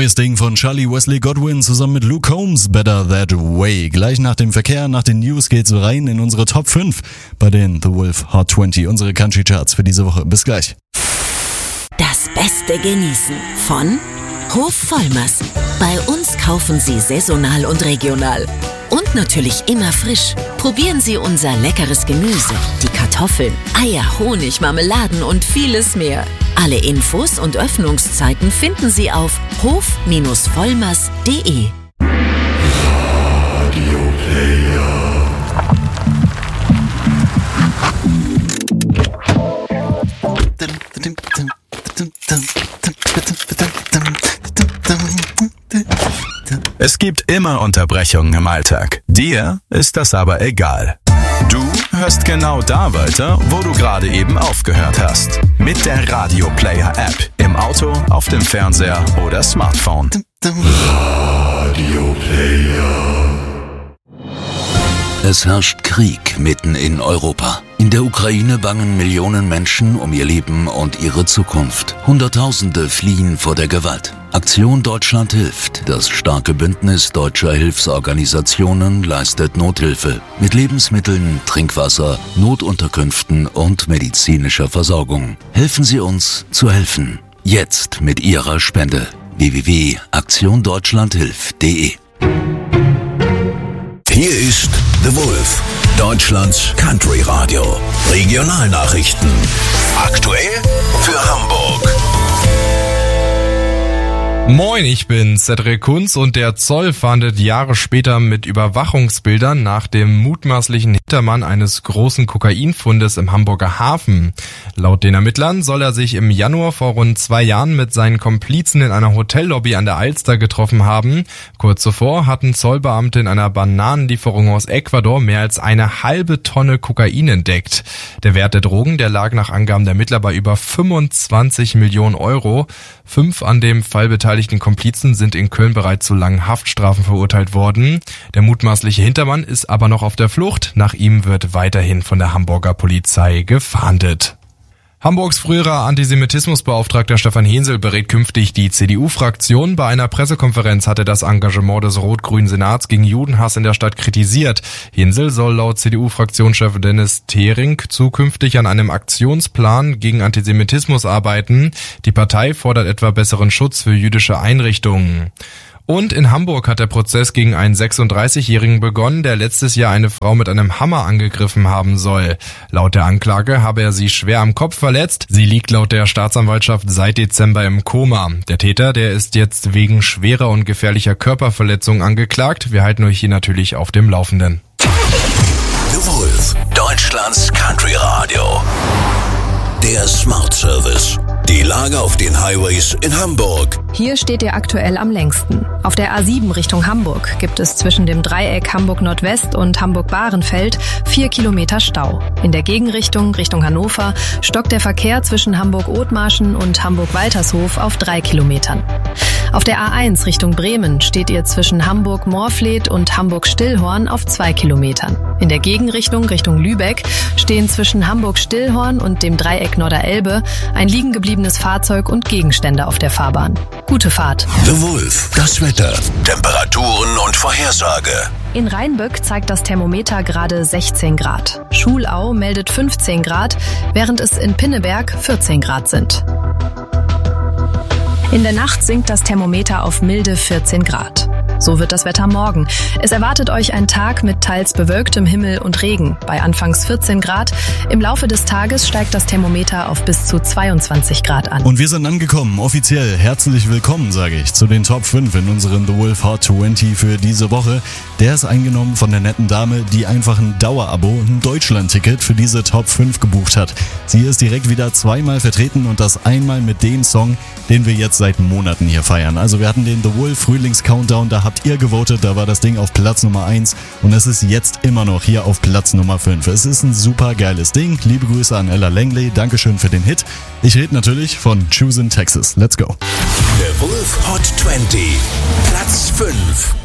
Neues Ding von Charlie Wesley Godwin zusammen mit Luke Combs, Better That Way. Gleich nach dem Verkehr, nach den News geht's rein in unsere Top 5 bei den The Wolf Hot 20, unsere Country Charts für diese Woche. Bis gleich. Das Beste genießen von Hof Vollmers. Bei uns kaufen Sie saisonal und regional. Und natürlich immer frisch. Probieren Sie unser leckeres Gemüse, die Kartoffeln, Eier, Honig, Marmeladen und vieles mehr. Alle Infos und Öffnungszeiten finden Sie auf hof-vollmers.de. Radio Player. Es gibt immer Unterbrechungen im Alltag. Dir ist das aber egal. Du hörst genau da weiter, wo du gerade eben aufgehört hast. Mit der Radio Player App. Im Auto, auf dem Fernseher oder Smartphone. Radio Player. Es herrscht Krieg mitten in Europa. In der Ukraine bangen Millionen Menschen um ihr Leben und ihre Zukunft. Hunderttausende fliehen vor der Gewalt. Aktion Deutschland hilft. Das starke Bündnis deutscher Hilfsorganisationen leistet Nothilfe mit Lebensmitteln, Trinkwasser, Notunterkünften und medizinischer Versorgung. Helfen Sie uns zu helfen. Jetzt mit Ihrer Spende. www.aktiondeutschlandhilft.de. Hier ist The Wolf, Deutschlands Country Radio. Regionalnachrichten. Aktuell für Hamburg. Moin, ich bin Cedric Kunz und der Zoll fahndet Jahre später mit Überwachungsbildern nach dem mutmaßlichen Hintermann eines großen Kokainfundes im Hamburger Hafen. Laut den Ermittlern soll er sich im Januar vor rund 2 Jahren mit seinen Komplizen in einer Hotellobby an der Alster getroffen haben. Kurz zuvor hatten Zollbeamte in einer Bananenlieferung aus Ecuador mehr als 1/2 Tonne Kokain entdeckt. Der Wert der Drogen, der lag nach Angaben der Ermittler bei über 25 Millionen Euro. 5 an dem Fall beteiligten Komplizen sind in Köln bereits zu langen Haftstrafen verurteilt worden. Der mutmaßliche Hintermann ist aber noch auf der Flucht. Nach ihm wird weiterhin von der Hamburger Polizei gefahndet. Hamburgs früherer Antisemitismusbeauftragter Stefan Hensel berät künftig die CDU-Fraktion. Bei einer Pressekonferenz hat er das Engagement des rot-grünen Senats gegen Judenhass in der Stadt kritisiert. Hensel soll laut CDU-Fraktionschef Dennis Thering zukünftig an einem Aktionsplan gegen Antisemitismus arbeiten. Die Partei fordert etwa besseren Schutz für jüdische Einrichtungen. Und in Hamburg hat der Prozess gegen einen 36-Jährigen begonnen, der letztes Jahr eine Frau mit einem Hammer angegriffen haben soll. Laut der Anklage habe er sie schwer am Kopf verletzt. Sie liegt laut der Staatsanwaltschaft seit Dezember im Koma. Der Täter, der ist jetzt wegen schwerer und gefährlicher Körperverletzung angeklagt. Wir halten euch hier natürlich auf dem Laufenden. The Wolf, Deutschlands Country Radio. Der Smart Service. Die Lage auf den Highways in Hamburg. Hier steht ihr aktuell am längsten. Auf der A7 Richtung Hamburg gibt es zwischen dem Dreieck Hamburg Nordwest und Hamburg-Bahrenfeld 4 Kilometer Stau. In der Gegenrichtung Richtung Hannover stockt der Verkehr zwischen Hamburg-Othmarschen und Hamburg-Waltershof auf 3 Kilometern. Auf der A1 Richtung Bremen steht ihr zwischen Hamburg-Moorfleet und Hamburg-Stillhorn auf 2 Kilometern. In der Gegenrichtung Richtung Lübeck stehen zwischen Hamburg-Stillhorn und dem Dreieck Norderelbe ein liegen gebliebenes Fahrzeug und Gegenstände auf der Fahrbahn. Gute Fahrt. The Wolf, das Wetter, Temperaturen und Vorhersage. In Rheinböck zeigt das Thermometer gerade 16 Grad. Schulau meldet 15 Grad, während es in Pinneberg 14 Grad sind. In der Nacht sinkt das Thermometer auf milde 14 Grad. So wird das Wetter morgen. Es erwartet euch ein Tag mit teils bewölktem Himmel und Regen. Bei anfangs 14 Grad. Im Laufe des Tages steigt das Thermometer auf bis zu 22 Grad an. Und wir sind angekommen, offiziell. Herzlich willkommen, sage ich, zu den Top 5 in unserem The Wolf Hot 20 für diese Woche. Der ist eingenommen von der netten Dame, die einfach ein Dauerabo, ein Deutschland-Ticket für diese Top 5 gebucht hat. Sie ist direkt wieder 2-mal vertreten und das einmal mit dem Song, den wir jetzt seit Monaten hier feiern. Also wir hatten den The Wolf Frühlings-Countdown, da habt ihr gewotet, da war das Ding auf Platz Nummer 1 und es ist jetzt immer noch hier auf Platz Nummer 5. Es ist ein super geiles Ding. Liebe Grüße an Ella Langley, Dankeschön für den Hit. Ich rede natürlich von Choosing Texas. Let's go. The Wolf Hot 20, Platz 5.